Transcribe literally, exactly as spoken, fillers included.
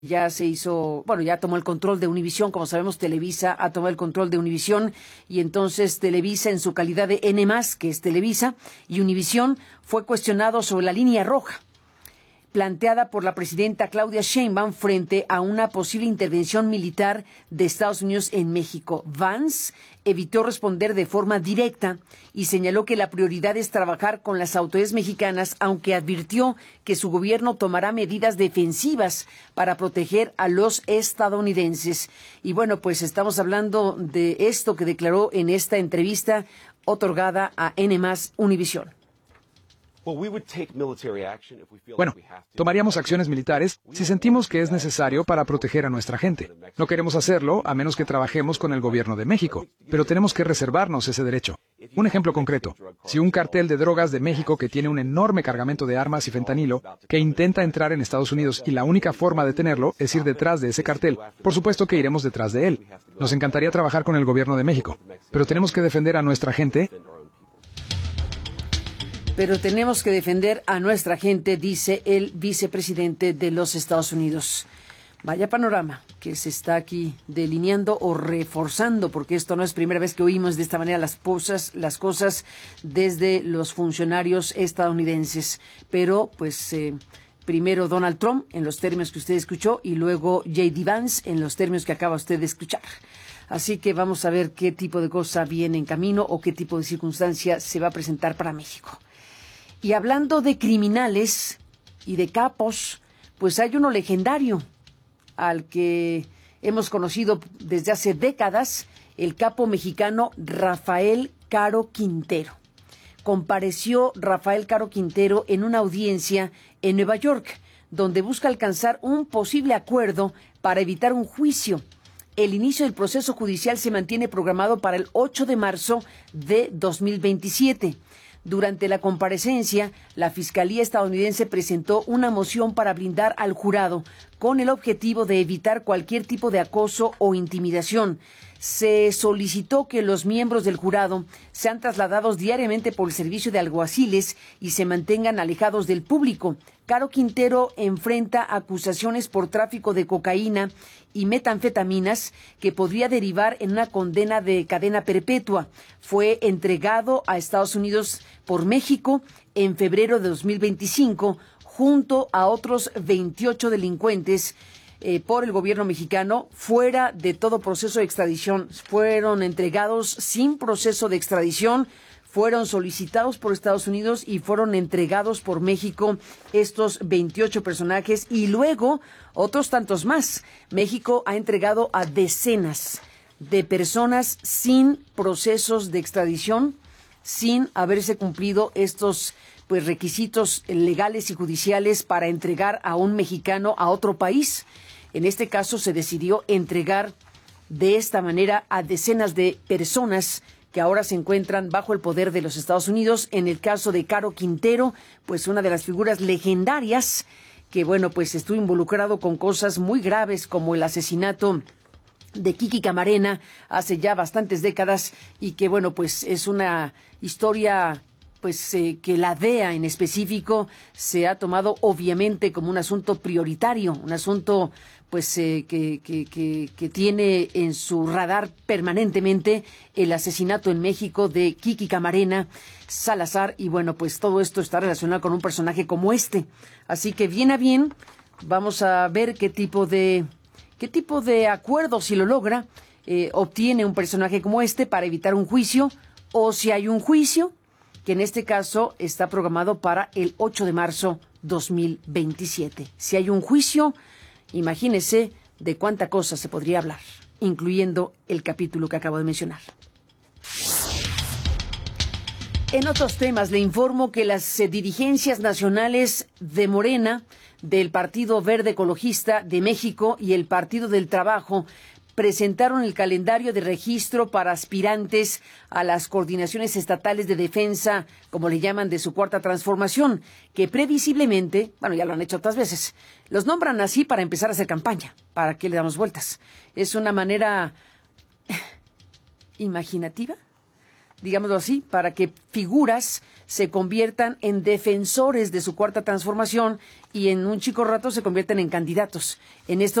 Ya se hizo, bueno, ya tomó el control de Univisión, como sabemos, Televisa ha tomado el control de Univisión, y entonces Televisa, en su calidad de N más, que es Televisa, y Univisión, fue cuestionado sobre la línea roja planteada por la presidenta Claudia Sheinbaum frente a una posible intervención militar de Estados Unidos en México. Vance evitó responder de forma directa y señaló que la prioridad es trabajar con las autoridades mexicanas, aunque advirtió que su gobierno tomará medidas defensivas para proteger a los estadounidenses. Y bueno, pues estamos hablando de esto que declaró en esta entrevista otorgada a N más Univisión. Bueno, tomaríamos acciones militares si sentimos que es necesario para proteger a nuestra gente. No queremos hacerlo a menos que trabajemos con el gobierno de México, pero tenemos que reservarnos ese derecho. Un ejemplo concreto, si un cartel de drogas de México que tiene un enorme cargamento de armas y fentanilo que intenta entrar en Estados Unidos y la única forma de tenerlo es ir detrás de ese cartel, por supuesto que iremos detrás de él. Nos encantaría trabajar con el gobierno de México, pero tenemos que defender a nuestra gente. Pero tenemos que defender a nuestra gente, dice el vicepresidente de los Estados Unidos. Vaya panorama que se está aquí delineando o reforzando, porque esto no es primera vez que oímos de esta manera las cosas, las cosas desde los funcionarios estadounidenses. Pero, pues, eh, primero Donald Trump en los términos que usted escuchó y luego J D Vance en los términos que acaba usted de escuchar. Así que vamos a ver qué tipo de cosa viene en camino o qué tipo de circunstancia se va a presentar para México. Y hablando de criminales y de capos, pues hay uno legendario al que hemos conocido desde hace décadas, el capo mexicano Rafael Caro Quintero. Compareció Rafael Caro Quintero en una audiencia en Nueva York, donde busca alcanzar un posible acuerdo para evitar un juicio. El inicio del proceso judicial se mantiene programado para el ocho de marzo de dos mil veintisiete. Durante la comparecencia, la Fiscalía estadounidense presentó una moción para blindar al jurado con el objetivo de evitar cualquier tipo de acoso o intimidación. Se solicitó que los miembros del jurado sean trasladados diariamente por el servicio de alguaciles y se mantengan alejados del público. Caro Quintero enfrenta acusaciones por tráfico de cocaína y metanfetaminas que podría derivar en una condena de cadena perpetua. Fue entregado a Estados Unidos por México en febrero de dos mil veinticinco junto a otros veintiocho delincuentes eh, por el gobierno mexicano fuera de todo proceso de extradición. Fueron entregados sin proceso de extradición, fueron solicitados por Estados Unidos y fueron entregados por México estos veintiocho personajes y luego otros tantos más. México ha entregado a decenas de personas sin procesos de extradición, sin haberse cumplido estos pues requisitos legales y judiciales para entregar a un mexicano a otro país. En este caso se decidió entregar de esta manera a decenas de personas que ahora se encuentran bajo el poder de los Estados Unidos. En el caso de Caro Quintero, pues una de las figuras legendarias que, bueno, pues estuvo involucrado con cosas muy graves como el asesinato de Kiki Camarena hace ya bastantes décadas y que, bueno, pues es una historia pues eh, que la D E A en específico se ha tomado obviamente como un asunto prioritario, un asunto pues eh, que, que, que, que tiene en su radar permanentemente el asesinato en México de Kiki Camarena Salazar y bueno, pues todo esto está relacionado con un personaje como este. Así que bien a bien, vamos a ver qué tipo de qué tipo de acuerdo, si lo logra, eh, obtiene un personaje como este para evitar un juicio o si hay un juicio que en este caso está programado para el ocho de marzo dos mil veintisiete. Si hay un juicio, imagínese de cuánta cosa se podría hablar, incluyendo el capítulo que acabo de mencionar. En otros temas, le informo que las eh, dirigencias nacionales de Morena, del Partido Verde Ecologista de México y el Partido del Trabajo presentaron el calendario de registro para aspirantes a las coordinaciones estatales de defensa, como le llaman, de su cuarta transformación, que previsiblemente, bueno, ya lo han hecho otras veces, los nombran así para empezar a hacer campaña. ¿Para qué le damos vueltas? Es una manera imaginativa digámoslo así, para que figuras se conviertan en defensores de su cuarta transformación y en un chico rato se convierten en candidatos. En esto